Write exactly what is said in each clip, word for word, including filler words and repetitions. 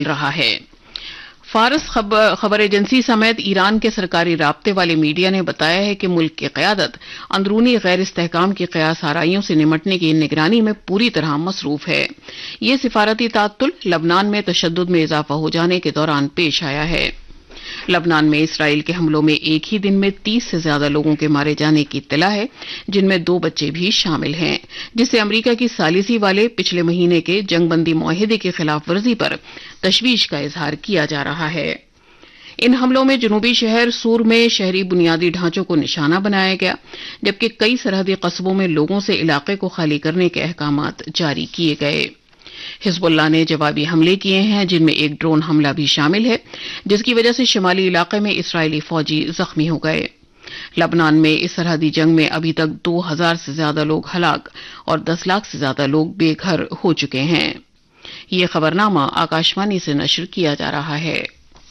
رہا ہے۔ فارس خبر, خبر ایجنسی سمیت ایران کے سرکاری رابطے والے میڈیا نے بتایا ہے کہ ملک کی قیادت اندرونی غیر استحکام کی قیاس آرائیوں سے نمٹنے کی نگرانی میں پوری طرح مصروف ہے۔ یہ سفارتی تعطل لبنان میں تشدد میں اضافہ ہو جانے کے دوران پیش آیا ہے۔ لبنان میں اسرائیل کے حملوں میں ایک ہی دن میں تیس سے زیادہ لوگوں کے مارے جانے کی اطلاع ہے، جن میں دو بچے بھی شامل ہیں، جس سے امریکہ کی ثالثی والے پچھلے مہینے کے جنگ بندی معاہدے کی خلاف ورزی پر تشویش کا اظہار کیا جا رہا ہے۔ ان حملوں میں جنوبی شہر سور میں شہری بنیادی ڈھانچوں کو نشانہ بنایا گیا، جبکہ کئی سرحدی قصبوں میں لوگوں سے علاقے کو خالی کرنے کے احکامات جاری کیے گئے۔ حزب اللہ نے جوابی حملے کیے ہیں، جن میں ایک ڈرون حملہ بھی شامل ہے، جس کی وجہ سے شمالی علاقے میں اسرائیلی فوجی زخمی ہو گئے۔ لبنان میں اس سرحدی جنگ میں ابھی تک دو ہزار سے زیادہ لوگ ہلاک اور دس لاکھ سے زیادہ لوگ بے گھر ہو چکے ہیں۔ یہ خبرنامہ آکاشوانی سے نشر کیا جا رہا ہے۔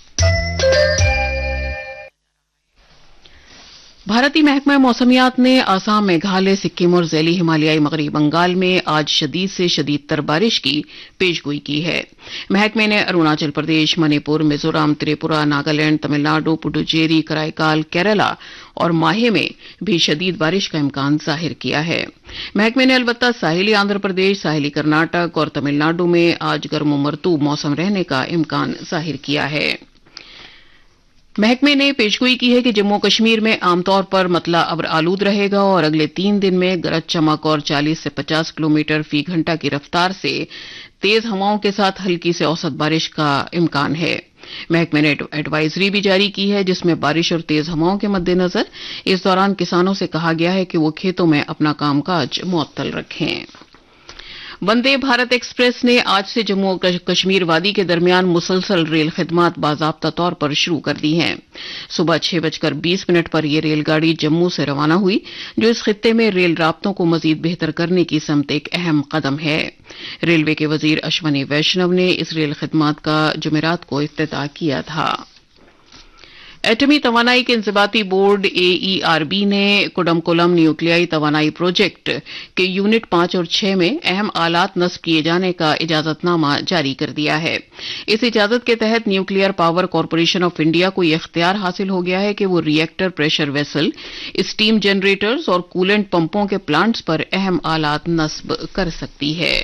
بھارتی محکمہ موسمیات نے آسام، میگھالیہ، سکم اور ذیلی ہمالیائی مغربی بنگال میں آج شدید سے شدید تر بارش کی پیش گوئی کی ہے۔ محکمے نے اروناچل پردیش، منی پور، میزورم، تریپورہ، ناگالینڈ، تمل ناڈو، پڈوچیری، کرائی کیرلا اور ماہے میں بھی شدید بارش کا امکان ظاہر کیا ہے۔ محکمے نے البتہ ساحلی آندھرا پردیش، ساحلی کرناٹک اور تمل ناڈو میں آج گرم و مرطوب موسم رہنے کا امکان ظاہر کیا ہے۔ محکمے نے پیشگوئی کی ہے کہ جموں کشمیر میں عام طور پر مطلع ابر آلود رہے گا اور اگلے تین دن میں گرج چمک اور چالیس سے پچاس کلومیٹر فی گھنٹہ کی رفتار سے تیز ہواؤں کے ساتھ ہلکی سے اوسط بارش کا امکان ہے۔ محکمے نے ایڈوائزری بھی جاری کی ہے، جس میں بارش اور تیز ہواؤں کے مد نظر اس دوران کسانوں سے کہا گیا ہے کہ وہ کھیتوں میں اپنا کام کاج معطل رکھیں۔ وندے بھارت ایکسپریس نے آج سے جموں کشمیر وادی کے درمیان مسلسل ریل خدمات باضابطہ طور پر شروع کر دی ہیں۔ صبح چھ بج کر بیس منٹ پر یہ ریل گاڑی جموں سے روانہ ہوئی، جو اس خطے میں ریل رابطوں کو مزید بہتر کرنے کی سمت ایک اہم قدم ہے۔ ریلوے کے وزیر اشونی ویشنو نے اس ریل خدمات کا جمعرات کو افتتاح کیا تھا۔ ایٹمی توانائی کے انضباطی board a E R be نے کوڈمکولم نیوکلیائی توانائی پروجیکٹ کے یونٹ پانچ اور چھ میں اہم آلات نصب کیے جانے کا اجازت نامہ جاری کر دیا ہے۔ اس اجازت کے تحت nuclear power corporation of India کو یہ اختیار حاصل ہو گیا ہے کہ وہ ری actor pressure vessel, esteem generators اور کولنٹ پمپوں کے پلانٹس پر اہم آلات نصب کر سکتی ہے۔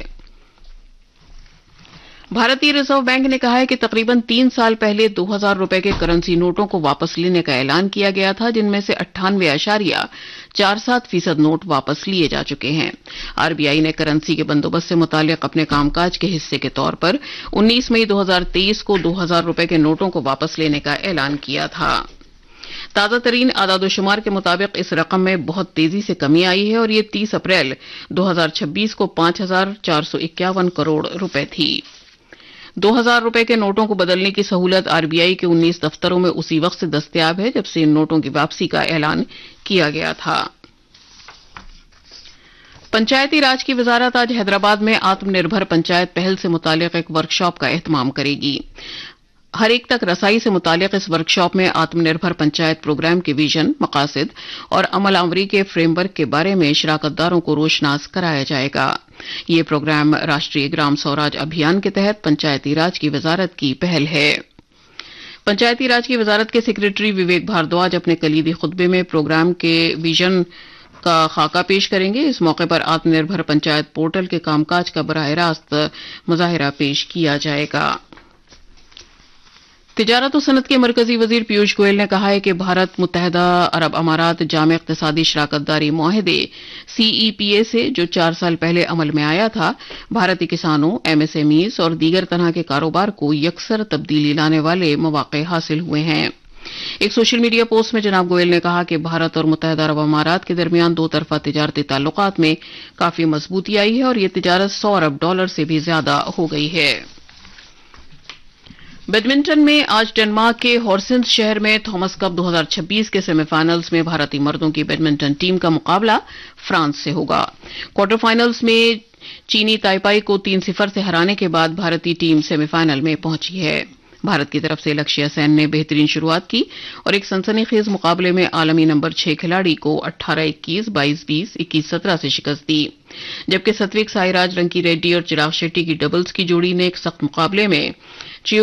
بھارتی ریزرو بینک نے کہا ہے کہ تقریباً تین سال پہلے دو ہزار روپے کے کرنسی نوٹوں کو واپس لینے کا اعلان کیا گیا تھا، جن میں سے اٹھانوے اشاریہ چار سات فیصد نوٹ واپس لیے جا چکے ہیں۔ آر بی آئی نے کرنسی کے بندوبست سے متعلق اپنے کام کاج کے حصے کے طور پر انیس مئی دو ہزار تیئیس کو دو ہزار روپے کے نوٹوں کو واپس لینے کا اعلان کیا تھا۔ تازہ ترین اعداد و شمار کے مطابق اس رقم میں بہت تیزی سے کمی آئی ہے اور یہ تیس اپریل دو ہزار چھبیس کو پانچ ہزار چار سو اکیاون کروڑ روپے تھی۔ دو ہزار روپے کے نوٹوں کو بدلنے کی سہولت آر بی آئی کے انیس دفتروں میں اسی وقت سے دستیاب ہے جب سے ان نوٹوں کی واپسی کا اعلان کیا گیا تھا۔ پنچایتی راج کی وزارت آج حیدرآباد میں آتم نربھر پنچایت پہل سے متعلق ایک ورکشاپ کا اہتمام کرے گی۔ ہر ایک تک رسائی سے متعلق اس ورکشاپ میں آتم نربھر پنچایت پروگرام کے ویژن، مقاصد اور عمل آوری کے فریم ورک کے بارے میں شراکت داروں کو روشناس کرایا جائے گا۔ یہ پروگرام راشٹریہ گرام سوراج ابھیان کے تحت پنچایتی راج کی وزارت کی پہل ہے۔ پنچایتی راج کی وزارت کے سیکریٹری وویک بھاردواج اپنے کلیدی خطبے میں پروگرام کے ویژن کا خاکہ پیش کریں گے۔ اس موقع پر آتم نربھر پنچایت پورٹل کے کام کاج کا براہ راست مظاہرہ پیش کیا جائے گا۔ تجارت و صنعت کے مرکزی وزیر پیوش گوئل نے کہا ہے کہ بھارت متحدہ عرب امارات جامع اقتصادی شراکت داری معاہدے سی ای پی اے سے جو چار سال پہلے عمل میں آیا تھا، بھارتی کسانوں، ایم ایس ایم ایز اور دیگر طرح کے کاروبار کو یکسر تبدیلی لانے والے مواقع حاصل ہوئے ہیں۔ ایک سوشل میڈیا پوسٹ میں جناب گوئل نے کہا کہ بھارت اور متحدہ عرب امارات کے درمیان دو طرفہ تجارتی تعلقات میں کافی مضبوطی آئی ہے اور یہ تجارت سو ارب ڈالر سے بھی زیادہ ہو گئی ہے۔ بیڈمنٹن میں آج ڈنمارک کے ہورسنس شہر میں تھامس کپ دو ہزار چھبیس کے سیمی فائنلز میں بھارتی مردوں کی بیڈمنٹن ٹیم کا مقابلہ فرانس سے ہوگا۔ کوارٹر فائنلز میں چینی تائپائی کو تین صفر سے ہرانے کے بعد بھارتی ٹیم سیمی فائنل میں پہنچی ہے۔ بھارت کی طرف سے لکشیا سین نے بہترین شروعات کی اور ایک سنسنی خیز مقابلے میں عالمی نمبر چھ کھلاڑی کو اٹھارہ اکیس، بائیس بیس، اکیس سترہ سے شکست دی، جبکہ ستوک سائی راج رنکی ریڈی اور چراغ شیٹی کی ڈبلز کی جوڑی نے ایک سخت مقابلے میں